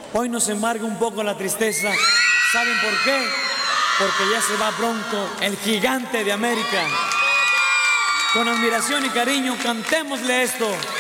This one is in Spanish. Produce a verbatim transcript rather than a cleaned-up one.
Hoy nos embarga un poco la tristeza. ¿Saben por qué? Porque ya se va pronto el gigante de América. Con admiración y cariño, cantémosle esto.